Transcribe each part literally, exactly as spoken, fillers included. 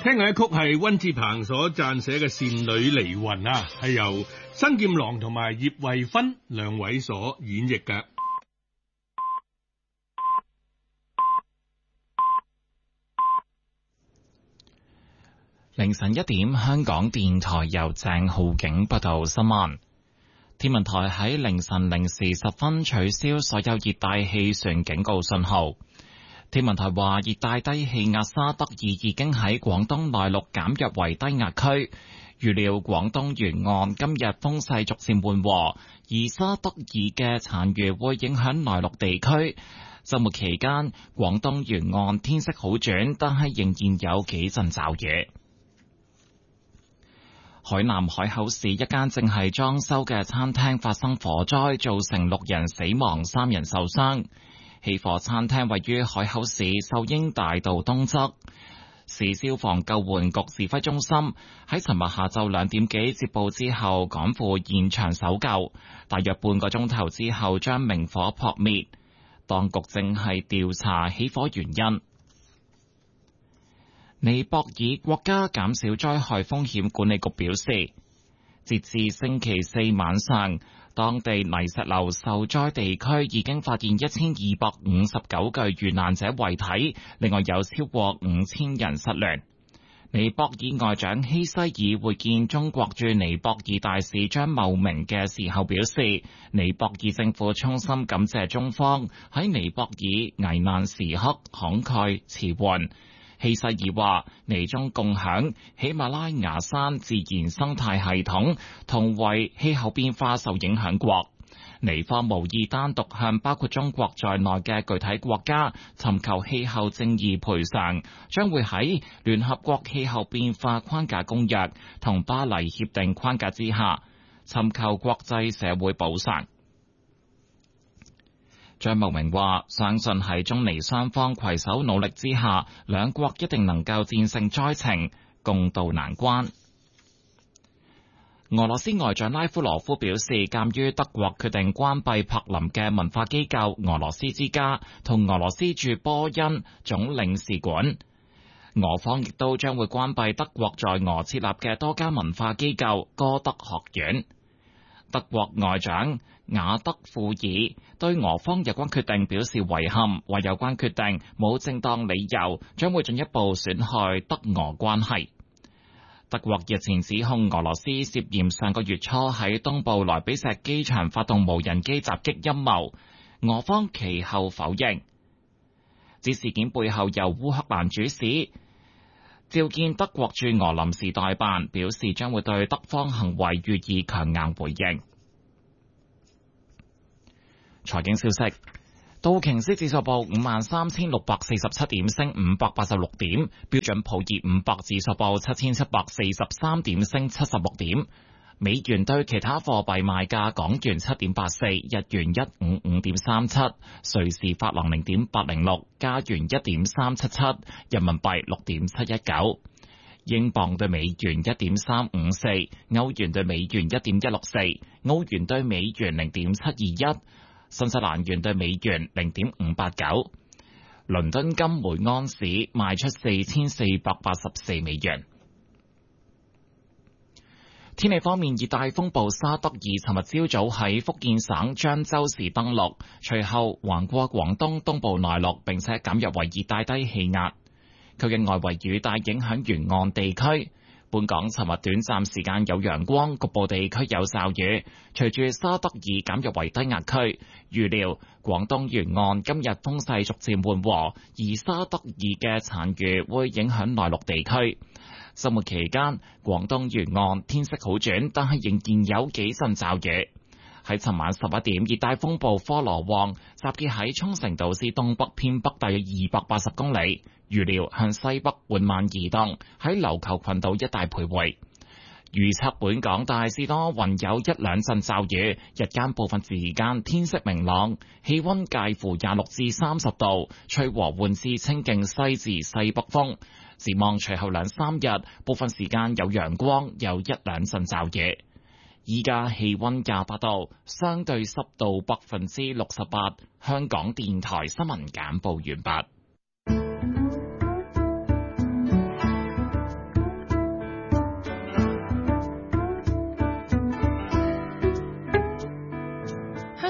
聽嘅一曲係溫志鵬所撰寫嘅《倩女離魂》啊，係由新劍郎同埋葉慧芬兩位所演繹嘅。 凌晨一點，香港電台由鄭浩景報道新聞。天文台喺凌晨零時十分取消所有熱帶氣旋警告信號。天文台話，熱帶低氣壓沙德爾已經喺廣東內陸減弱為低壓區，預料廣東沿岸今日風勢逐漸緩和，而沙德爾嘅殘餘會影響內陸地區。週末期間，廣東沿岸天色好轉，但係仍然有幾陣驟雨。海南海口市一間正係裝修嘅餐廳發生火災，造成六人死亡，三人受傷。起火餐廳位於海口市秀英大道東側。市消防救援局指揮中心喺尋日下晝兩點幾接報之後趕赴現場搜救，大約半個鐘頭之後將明火撲滅。當局正係調查起火原因。尼泊爾國家減少災害風險管理局表示，截至星期四晚上，當地泥石流受災地區已經發現一千二百五十九具遇難者遺體，另外有超過五千人失聯。尼泊爾外長希西爾會見中國駐尼泊爾大使張茂明嘅時候表示，尼泊爾政府衷心感謝中方喺尼泊爾危難時刻慷慨馳援。希西爾話：尼中共享喜馬拉雅山自然生態系統，同為氣候變化受影響國。尼方無意單獨向包括中國在內嘅具體國家尋求氣候正義賠償，將會喺聯合國氣候變化框架公約同巴黎協定框架之下，尋求國際社會補償。張茂明話：相信喺中尼雙方攜手努力之下，兩國一定能夠戰勝災情，共渡難關。俄羅斯外長拉夫羅夫表示，鑑於德國決定關閉柏林嘅文化機構俄羅斯之家同俄羅斯駐波恩總領事館，俄方亦都將會關閉德國在俄設立嘅多家文化機構歌德學院。德國外長雅德庫爾對俄方有關決定表示遺憾，話有關決定冇正當理由，將會進一步損害德俄關係。德國日前指控俄羅斯涉嫌上個月初喺東部萊比錫機場發動無人機襲擊陰謀，俄方其後否認。指事件背後由烏克蘭主使召見德國駐俄臨時代辦，表示將會對德方行為予以強硬回應。財經消息，道瓊斯指數報五萬三千六百四十七點，升五百八十六點；標準普爾五百指數報七千七百四十三點，升七十六點。美元對其他貨幣賣價：港元七點八四，日元一五五點三七，瑞士法郎零點八零六，加元一點三七七，人民幣六點七一九，英鎊對美元一點三五四，歐元對美元一點一六四，澳元對美元零點七二一，新西蘭元對美元零點五八九。倫敦金每安士賣出四千四百八十四美元。天氣方面，熱帶風暴沙德爾尋日朝早喺福建省漳州市登陸，隨後橫過廣東東部內陸，並且減弱為熱帶低氣壓。佢嘅外圍雨帶影響沿岸地區。本港尋日短暫時間有陽光，局部地區有驟雨。隨住沙德爾減弱為低壓區，預料廣東沿岸今日風勢逐漸緩和，而沙德爾嘅殘餘會影響內陸地區。周末期間，廣東沿岸天色好轉，但係仍然有幾陣驟雨。喺尋晚十一點，熱帶風暴科羅旺集結喺沖繩島之東北偏北大約二百八十公里，預料向西北緩慢移動，喺琉球群島一帶徘徊。預測本港大致多雲，有一兩陣驟雨，日間部分時間天色明朗，氣溫介乎廿六至三十度，吹和緩至清勁西至西北風。展望隨後兩三日，部分時間有陽光，有一兩陣驟雨。依家氣溫廿八度，相對濕度百分之六十八。香港電台新聞簡報完畢。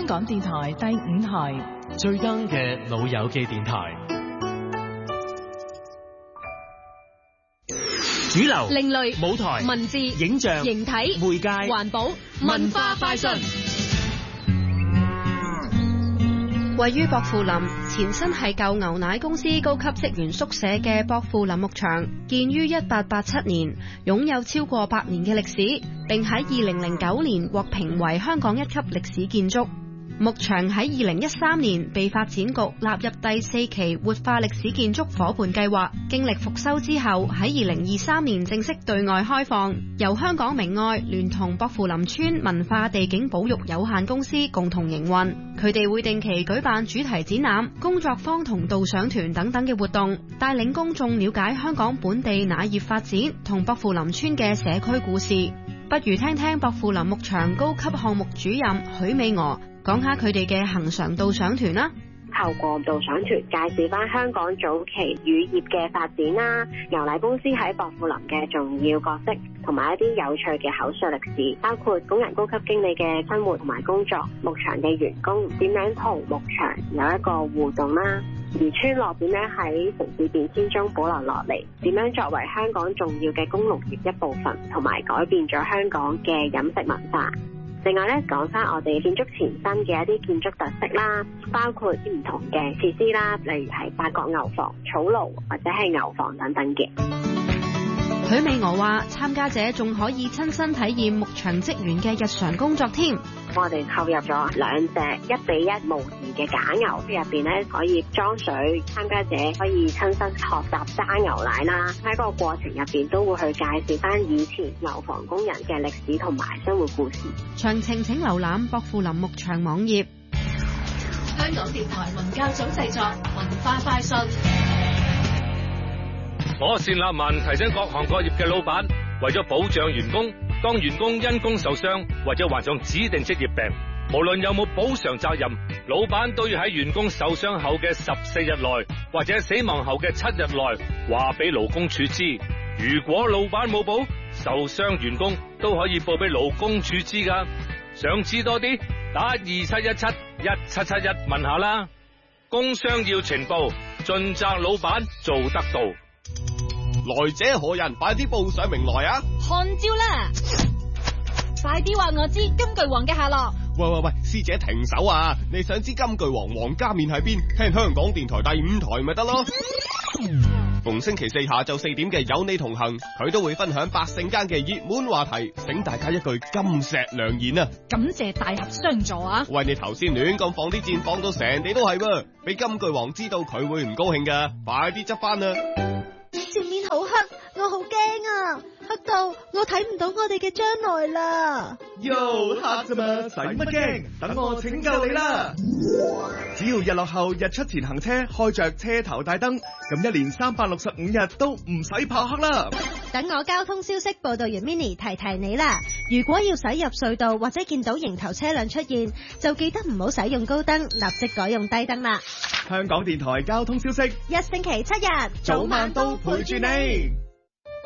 港電台第五台， 最啱嘅老友記電台。主流、 另類、 舞台、 文字、 影像、 形體、 媒介、 環保、文化快訊。 位於薄扶林，前身係舊牛奶公司高級職員宿舍嘅薄扶林牧場，建於一八八七年，擁有超過百年嘅歷史，並喺二零零九年獲評為香港一級歷史建築。牧場喺二零一三年被發展局納入第四期活化歷史建築伙伴計劃，經歷復修之後，喺二零二三年正式對外開放，由香港明愛聯同薄扶林村文化地景保育有限公司共同營運。佢哋會定期舉辦主題展覽、工作坊同導賞團等等嘅活動，帶領公眾了解香港本地奶業發展同薄扶林村嘅社區故事。不如聽聽薄扶林牧場高級項目主任許美娥講下佢哋嘅恆常導賞團啦。 透過導賞團介紹翻香港早期乳業嘅發展啦，牛奶公司喺薄扶林嘅重要角色，同埋一啲有趣嘅口述歷史，包括工人高級經理嘅生活同埋工作，牧場嘅員工點樣同牧場有一個互動啦，而村落點樣喺城市變遷中保留落嚟，點樣作為香港重要嘅工農業一部分，同埋改變咗香港嘅飲食文化。另外咧，講翻我哋建築前身嘅一啲建築特色啦，包括啲唔同嘅設施啦，例如係八角牛房、草爐或者係牛房等等嘅。 許美娥話：參加者仲可以親身體驗牧場職員嘅日常工作添。 我哋購入咗兩隻一比一模擬嘅假牛，入邊咧可以裝水，參加者可以親身學習揸牛奶啦。喺個過程入邊都會去介紹翻以前牛房工人嘅歷史同埋生活故事。 詳情請瀏覽薄扶林牧場網頁。 香港電台文教組製作文化快訊。 我單立文提醒各行各業嘅老闆，為咗保障員工，當員工因工受傷或者患上指定職業病，無論有冇補償責任，老闆都要喺員工受傷後嘅十四日內或者死亡後嘅七日內話俾勞工處知。如果老闆冇補，受傷員工都可以報俾勞工處知噶。想知多啲，打二七一七一七七一問下啦。工傷要呈報，盡責老闆做得到。 來者何人？快啲報上名來啊！ 看招啦！快啲話我知金句王嘅下落。 喂喂喂，師姐停手啊！你想知金句王王家面喺邊？聽香港電台第五台咪得咯。逢星期四下晝四點嘅有你同行，佢都會分享百姓間嘅熱門話題，醒大家一句金石良言啊！ 感謝大俠相助啊！ 喂，你頭先亂咁放啲箭，放到成地都係喎，俾金句王知道佢會唔高興噶，快啲執翻啊！ 前面好黑，我好驚啊！黑到我睇唔到我哋嘅將來啦！ 喲，黑咋嘛，使乜驚？等我拯救你啦！只要日落後日出前行車開着車頭大燈，咁一年三百六十五日都唔使怕黑啦！ 等我交通消息報道員 Mini 提提你啦，如果要駛入隧道或者見到迎頭車輛出現，就記得唔好使用高燈，立即改用低燈啦。 香港電台交通消息， 一星期七日， 早晚都陪住你。